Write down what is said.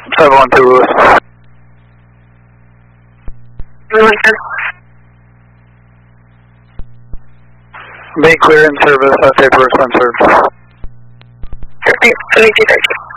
712 Lewis. Being clear in service, paperwork's been served. 7230.